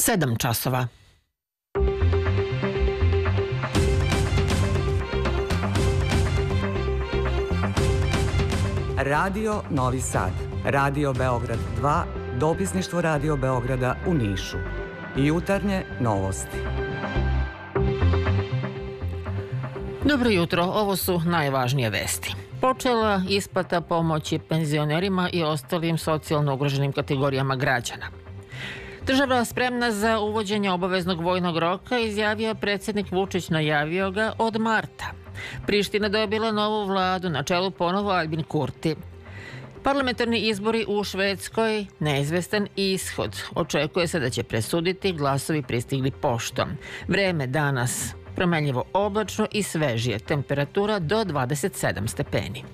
7 časova. Radio Novi Sad, Radio Beograd 2, dopisništvo Radio Beograda u Nišu. Jutarnje novosti. Dobro jutro, ovo su najvažnije vesti. Počela isplata pomoći penzionerima i ostalim socijalno ugroženim kategorijama građana. Država spremna za uvođenje obaveznog vojnog roka, izjavio predsjednik Vučić, najavio ga od marta. Priština dobila novu vladu, na čelu ponovo Albin Kurti. Parlamentarni izbori u Švedskoj, neizvestan ishod. Očekuje se da će presuditi glasovi pristigli poštom. Vreme danas promenljivo oblačno i svežije, temperatura do 27 stepeni.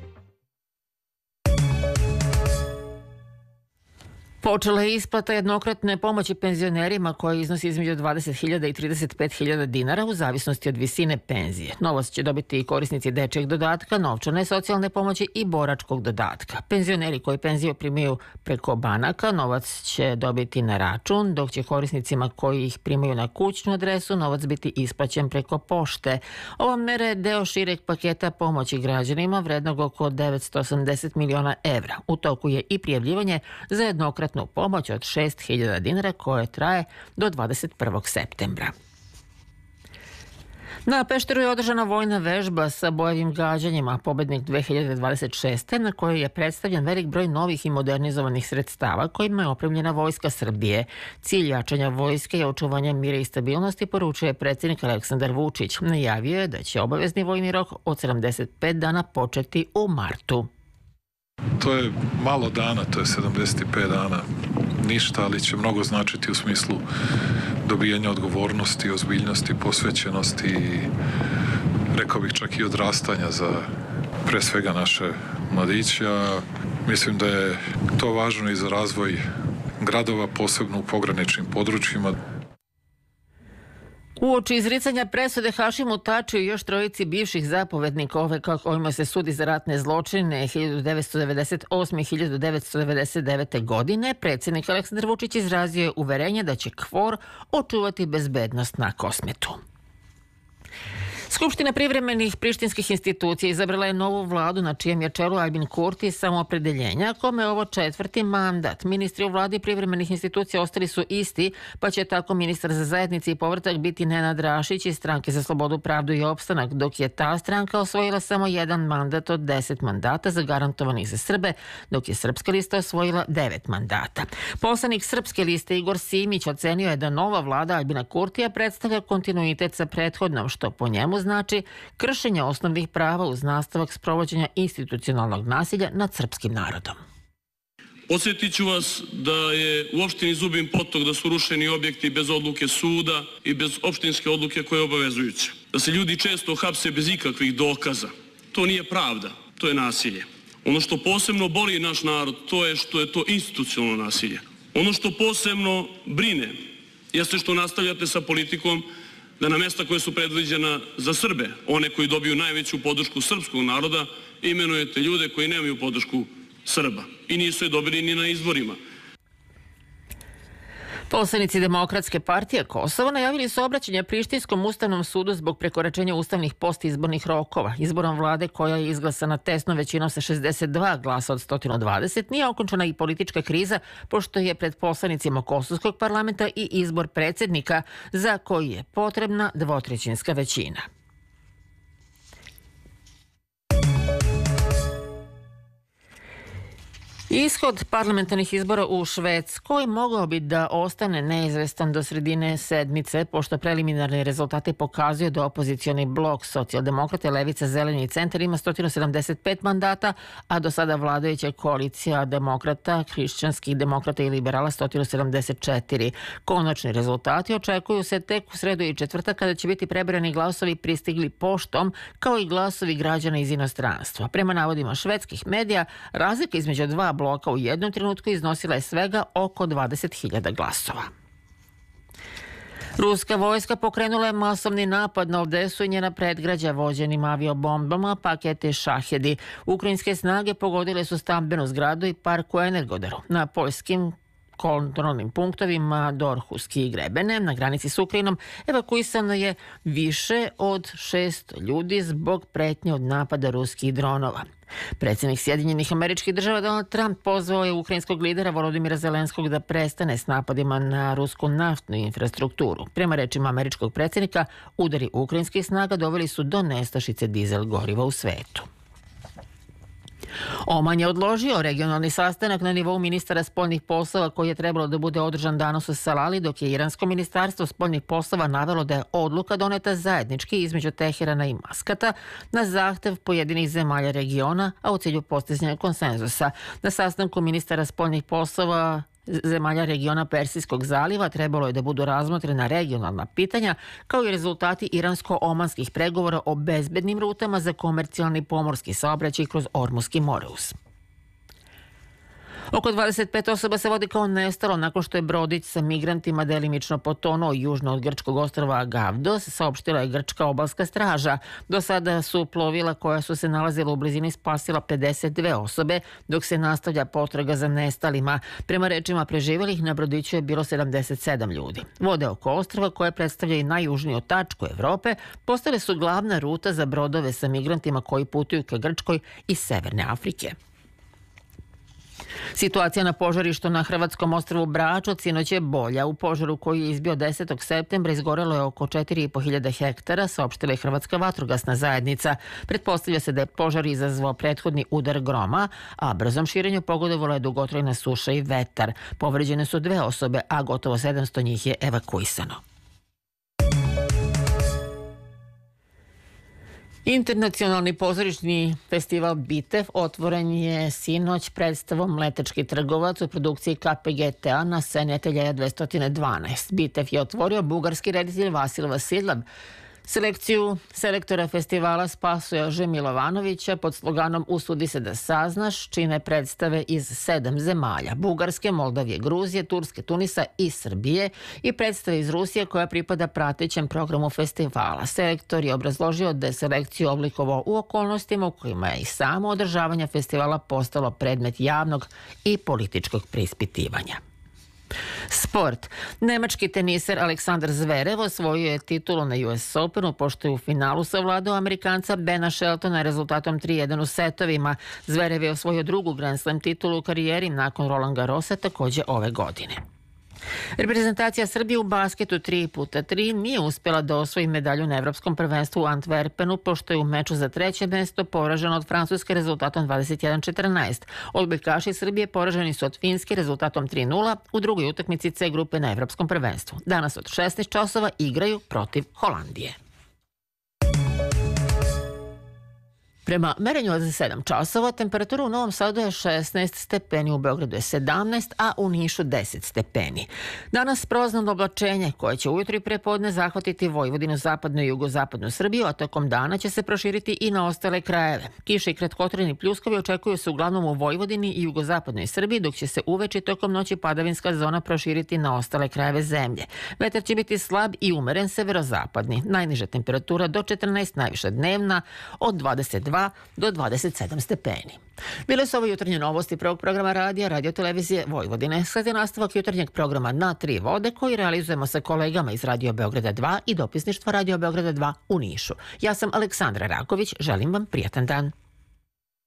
Počela je isplata jednokratne pomoći penzionerima koja iznosi između 20.000 i 35.000 dinara u zavisnosti od visine penzije. Novac će dobiti i korisnici dečjeg dodatka, novčane socijalne pomoći i boračkog dodatka. Penzioneri koji penziju primaju preko banaka novac će dobiti na račun, dok će korisnicima koji ih primaju na kućnu adresu novac biti isplaćen preko pošte. Ova mera je deo šireg paketa pomoći građanima vrednog oko 980 miliona evra. U toku je i prijavljivanje za jednokratnu pomoć od 6.000 dinara koje traje do 21. septembra. Na Pešteru je održana vojna vežba sa bojevim gađanjima Pobednik 2026. na kojoj je predstavljen velik broj novih i modernizovanih sredstava kojima je opremljena Vojska Srbije. Cilj jačanja vojske je očuvanje mira i stabilnosti, poručuje predsjednik Aleksandar Vučić. Najavio je da će obavezni vojni rok od 75 dana početi u martu. To je malo dana, to je 75 dana, ništa, ali će mnogo značiti u smislu dobijanja odgovornosti, ozbiljnosti, posvećenosti i rekao bih čak i odrastanja za pre svega naše mladića. Mislim da je to važno i za razvoj gradova, posebno u pograničnim područjima. Uoči izricanja presude Hašimu Tačiju i još trojici bivših zapovednika kojima se sudi za ratne zločine 1998. i 1999. godine, predsjednik Aleksandar Vučić izrazio je uverenje da će KFOR očuvati bezbednost na Kosmetu. Skupština privremenih prištinskih institucija izabrala je novu vladu na čijem je čelu Albin Kurti samoopredeljenja, kome je ovo 4. mandat. Ministri u vladi privremenih institucija ostali su isti, pa će tako ministar za zajednice i povratak biti Nenad Rašić iz Stranke za slobodu, pravdu i opstanak, dok je ta stranka osvojila samo 1 mandat od 10 mandata zagarantovanih za Srbe, dok je Srpska lista osvojila 9 mandata. Poslanik Srpske liste Igor Simić ocenio je da nova vlada Albina Kurtija predstavlja kontinuitet sa prethodnom, što po njemu znači kršenje osnovnih prava uz nastavak sprovođenja institucionalnog nasilja nad srpskim narodom. Podsjetit ću vas da je u opštini Zubin Potok da su rušeni objekti bez odluke suda i bez opštinske odluke koja je obavezujuća. Da se ljudi često hapse bez ikakvih dokaza. To nije pravda, to je nasilje. Ono što posebno boli naš narod, to je što je to institucionalno nasilje. Ono što posebno brine jeste što nastavljate sa politikom da na mjesta koje su predviđena za Srbe, one koji dobiju najveću podršku srpskog naroda, imenujete ljude koji nemaju podršku Srba i nisu je dobili ni na izborima. Poslanici Demokratske partije Kosova najavili su obraćanje Prištinskom ustavnom sudu zbog prekoračenja ustavnih postizbornih rokova. Izborom vlade koja je izglasana tesnom većinom sa 62 glasa od 120 nije okončana i politička kriza, pošto je pred poslanicima Kosovskog parlamenta i izbor predsjednika za koji je potrebna dvotrećinska većina. Ishod parlamentarnih izbora u Švedskoj mogao bi da ostane neizvestan do sredine sedmice, pošto preliminarni rezultati pokazuju da opozicioni blok Socijaldemokrate, Levica, Zeleni i Centar ima 175 mandata, a do sada vladajuća koalicija demokrata, hrišćanskih demokrata i liberala 174. Konačni rezultati očekuju se tek u sredu i četvrtak, kada će biti prebrani glasovi pristigli poštom, kao i glasovi građana iz inostranstva. Prema navodima švedskih medija, razlika između dva bloka u jednom trenutku iznosila je svega oko 20.000 glasova. Ruska vojska pokrenula je masovni napad na Odesu i njena predgrađa vođenim aviobombama, pakete Šahedi. Ukrajinske snage pogodile su stambenu zgradu i park u Energodaru. Na poljskim kontrolnim punktovima Dorhuski i Grebene na granici s Ukrajinom evakuisano je više od 600 ljudi zbog pretnje od napada ruskih dronova. Predsjednik Sjedinjenih Američkih Država Donald Trump pozvao je ukrajinskog lidera Volodimira Zelenskog da prestane s napadima na rusku naftnu infrastrukturu. Prema rečima američkog predsjednika, udari ukrajinskih snaga doveli su do nestašice dizel goriva u svetu. Oman je odložio regionalni sastanak na nivou ministara spoljnih poslova koji je trebalo da bude održan danas u Salali, dok je Iransko ministarstvo spoljnih poslova navelo da je odluka doneta zajednički između Teherana i Maskata na zahtev pojedinih zemalja regiona, a u cilju postizanja konsenzusa. Na sastanku ministara spoljnih poslova zemalja regiona Persijskog zaliva trebalo je da budu razmotrena regionalna pitanja, kao i rezultati iransko-omanskih pregovora o bezbednim rutama za komercijalni pomorski saobraćaj kroz Ormuski moreus. Oko 25 osoba se vodi kao nestalo nakon što je brodić sa migrantima delimično potonuo južno od grčkog ostrva Gavdos, saopštila je grčka obalska straža. Do sada su plovila koja su se nalazila u blizini spasila 52 osobe, dok se nastavlja potraga za nestalima. Prema rečima preživelih, na brodiću je bilo 77 ljudi. Vode oko ostrva, koje predstavlja i najjužniju tačku Evrope, postale su glavna ruta za brodove sa migrantima koji putuju ka Grčkoj iz Severne Afrike. Situacija na požarištu na hrvatskom ostrvu Brač sinoć je bolja. U požaru koji je izbio 10. septembra izgorelo je oko 4.500 hektara, saopštila je Hrvatska vatrogasna zajednica. Pretpostavlja se da je požar izazvao prethodni udar groma, a brzom širenju pogodovala je dugotrajna suša i vetar. Povređene su 2 osobe, a gotovo 700 njih je evakuisano. Internacionalni pozorišni festival Bitev otvoren je sinoć predstavom Mletački trgovac u produkciji KPGTA na sceni Ateljeja 212. Bitev je otvorio bugarski reditelj Vasil Vasiljev. Selekciju selektora festivala Spasoja Žemilovanovića pod sloganom Usudi se da saznaš čine predstave iz 7 zemalja: Bugarske, Moldavije, Gruzije, Turske, Tunisa i Srbije, i predstave iz Rusije koja pripada pratećem programu festivala. Selektor je obrazložio da je selekciju oblikovao u okolnostima u kojima je i samo održavanje festivala postalo predmet javnog i političkog preispitivanja. Sport. Nemački teniser Aleksandar Zverev osvojio je titulu na US Openu, pošto je u finalu savladao Amerikanca Bena Sheltona rezultatom 3-1 u setovima. Zverev je osvojio drugu Grand Slam titulu u karijeri nakon Roland Garrosa takođe ove godine. Reprezentacija Srbije u basketu 3x3 nije uspjela da osvoji medalju na Evropskom prvenstvu u Antwerpenu, pošto je u meču za 3. mesto poraženo od Francuske rezultatom 21-14. Odbojkaši Srbije poraženi su od Finske rezultatom 3-0 u drugoj utakmici C grupe na Evropskom prvenstvu. Danas od 16 časova igraju protiv Holandije. Prema merenju od 7 časova, temperatura u Novom Sadu je 16 stepeni, u Beogradu je 17, a u Nišu 10 stepeni. Danas prolazno oblačenje koje će ujutro i prepodne zahvatiti Vojvodinu, zapadnu i jugozapadnu Srbiju, a tokom dana će se proširiti i na ostale krajeve. Kiše i kratkotrajni pljuskovi očekuju se uglavnom u Vojvodini i jugozapadnoj Srbiji, dok će se uveče tokom noći padavinska zona proširiti na ostale krajeve zemlje. Vetar će biti slab i umeren severozapadni. Najniža temperatura do 14, najviša dnevna od 22 do 27 stepeni. Bile su ovo jutarnje novosti prvog programa radija Radio Televizije Vojvodine. Sledi nastavak jutarnjeg programa Na 3 vode koji realizujemo sa kolegama iz Radio Beograda 2 i dopisništva Radio Beograda 2 u Nišu. Ja sam Aleksandra Raković, želim vam prijatan dan.